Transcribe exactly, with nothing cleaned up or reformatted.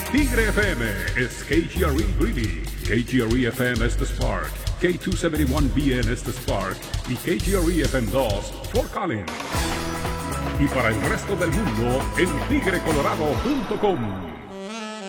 Tigre F M is K G R E Greeley, K G R E F M Estes Park, K doscientos setenta y uno B N Estes Park y K G R E F M dos Fort Collins. Y para el resto del mundo en tigre colorado punto com.